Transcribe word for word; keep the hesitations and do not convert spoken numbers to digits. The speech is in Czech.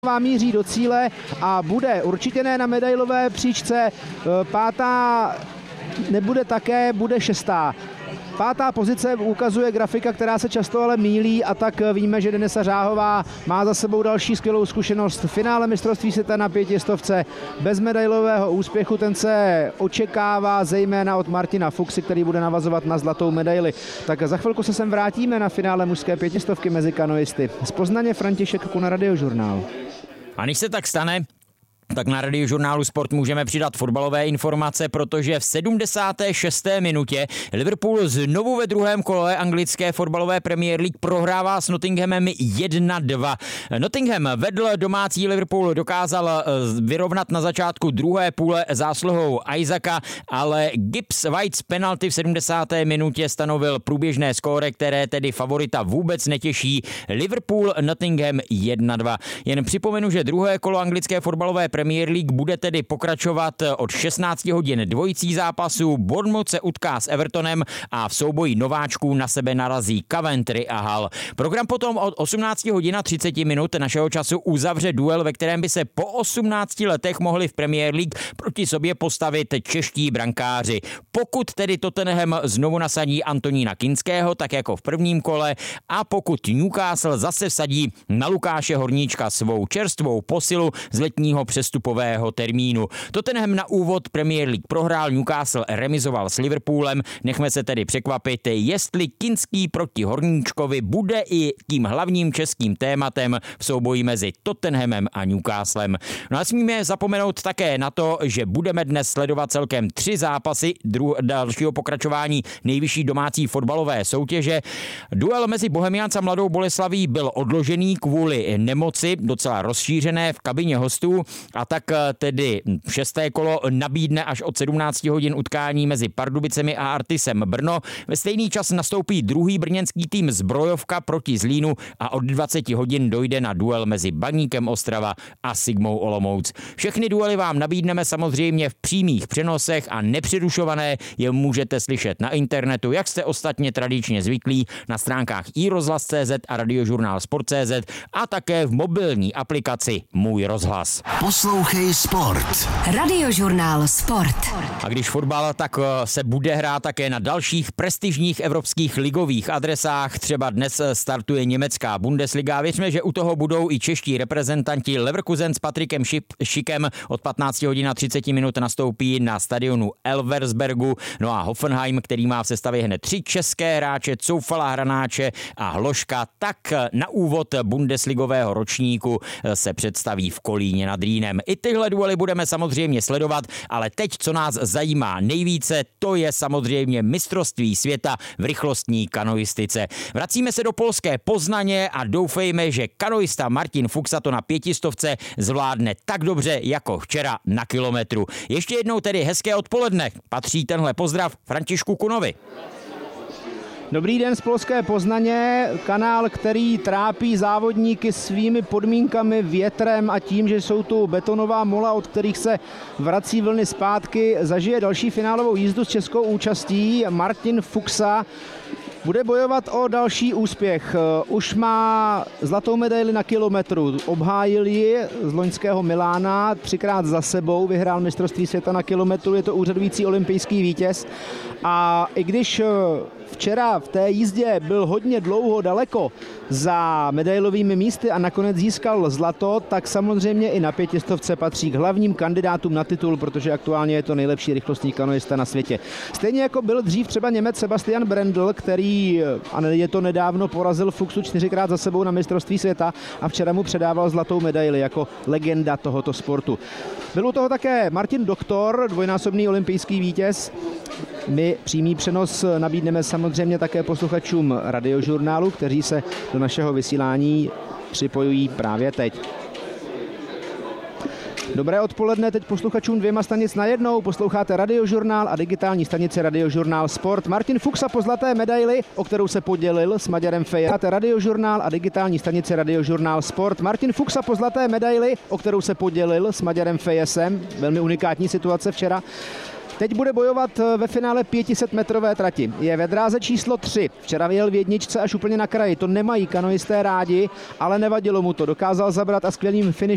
míří do cíle a bude určitě ne na medailové příčce, pátá nebude také, bude šestá. Pátá pozice ukazuje grafika, která se často ale mýlí, a tak víme, že Denisa Řáhová má za sebou další skvělou zkušenost. V finále mistrovství světa na pětistovce bez medailového úspěchu, ten se očekává zejména od Martina Fuchsy, který bude navazovat na zlatou medaili. Tak za chvilku se sem vrátíme na finále mužské pětistovky mezi kanoisty. Z Poznaně František Kuna, Radiožurnál. A než se tak stane, tak na Radiožurnálu Sport můžeme přidat fotbalové informace, protože v sedmdesáté šesté minutě Liverpool znovu ve druhém kole anglické fotbalové Premier League prohrává s Nottinghamem jedna dva. Nottingham vedl, domácí Liverpool dokázal vyrovnat na začátku druhé půle zásluhou Isaaca, ale Gibbs White z penalty v sedmdesáté minutě stanovil průběžné skóre, které tedy favorita vůbec netěší. Liverpool Nottingham jedna dva. Jen připomenu, že druhé kolo anglické fotbalové Premier League bude tedy pokračovat od šestnácti hodin dvojicí zápasů. Bournemouth se utká s Evertonem a v souboji nováčků na sebe narazí Coventry a Hull. Program potom od osmnácti hodin a třiceti minut našeho času uzavře duel, ve kterém by se po osmnácti letech mohli v Premier League proti sobě postavit čeští brankáři. Pokud tedy Tottenham znovu nasadí Antonína Kinského, tak jako v prvním kole, a pokud Newcastle zase vsadí na Lukáše Horníčka svou čerstvou posilu z letního přestupového termínu. Tottenham na úvod Premier League prohrál, Newcastle remizoval s Liverpoolem. Nechme se tedy překvapit, jestli Kinský proti Horníčkovi bude i tím hlavním českým tématem v souboji mezi Tottenhamem a Newcastlem. No a smíme zapomenout také na to, že budeme dnes sledovat celkem tři zápasy dru- dalšího pokračování nejvyšší domácí fotbalové soutěže. Duel mezi Bohemians a Mladou Boleslaví byl odložený kvůli nemoci, docela rozšířené v kabině hostů, a tak tedy šesté kolo nabídne až od sedmnácti hodin utkání mezi Pardubicemi a Artisem Brno. Ve stejný čas nastoupí druhý brněnský tým Zbrojovka proti Zlínu a od dvaceti hodin dojde na duel mezi Baníkem Ostrava a Sigmou Olomouc. Všechny duely vám nabídneme samozřejmě v přímých přenosech a nepřerušované je můžete slyšet na internetu, jak jste ostatně tradičně zvyklí, na stránkách i rozhlas tečka cé zet a radiožurnál sport tečka cé zet a také v mobilní aplikaci Můj rozhlas. Poslouchej Sport. Radiožurnál Sport. A když fotbal, tak se bude hrát také na dalších prestižních evropských ligových adresách. Třeba dnes startuje německá Bundesliga. Věřme, že u toho budou i čeští reprezentanti. Leverkusen s Patrikem Schikem od patnácti hodin a třiceti minut nastoupí na stadionu Elversbergu. No a Hoffenheim, který má v sestavě hned tři české hráče, Coufala, Hranáče a Hloška, tak na úvod bundesligového ročníku se představí v Kolíně nad Rýnem. I tyhle duely budeme samozřejmě sledovat, ale teď, co nás zajímá nejvíce, to je samozřejmě mistrovství světa v rychlostní kanoistice. Vracíme se do polské Poznaně a doufejme, že kanoista Martin Fuchsa to na pětistovce zvládne tak dobře jako včera na kilometru. Ještě jednou tedy hezké odpoledne. Patří tenhle pozdrav Františku Kunovi. Dobrý den z polské Poznaně, kanál, který trápí závodníky svými podmínkami, větrem a tím, že jsou tu betonová mola, od kterých se vrací vlny zpátky, zažije další finálovou jízdu s českou účastí. Martin Fuchsa bude bojovat o další úspěch. Už má zlatou medaili na kilometru. Obhájil ji z loňského Milána, třikrát za sebou vyhrál mistrovství světa na kilometru, je to úřadující olympijský vítěz. A i když včera v té jízdě byl hodně dlouho daleko za medailovými místy a nakonec získal zlato, tak samozřejmě i na pětistovce patří k hlavním kandidátům na titul, protože aktuálně je to nejlepší rychlostní kanoista na světě. Stejně jako byl dřív třeba Němec Sebastian Brendl, který, a je to nedávno, porazil Fuchsu čtyřikrát za sebou na mistrovství světa a včera mu předával zlatou medaili jako legenda tohoto sportu. Byl u toho také Martin Doktor, dvojnásobný olympijský vítěz. My přímý přenos nabídneme samozřejmě také posluchačům Radiožurnálu, kteří se do našeho vysílání připojují právě teď. Dobré odpoledne teď posluchačům dvěma stanic najednou. Posloucháte Radiožurnál a digitální stanici Radiožurnál Sport. Martin Fuchsa po zlaté medaili, o kterou se podělil s Maďarem Fejem. Radiožurnál a digitální stanici Radiožurnál Sport. Martin Fuchsa po zlaté medaili, o kterou se podělil s Maďarem Fejesem. Velmi unikátní situace včera. Teď bude bojovat ve finále pětiset metrové trati. Je ve dráze číslo tři. Včera vyjel v jedničce až úplně na kraji. To nemají kanoisté rádi, ale nevadilo mu to. Dokázal zabrat a skvělým finišem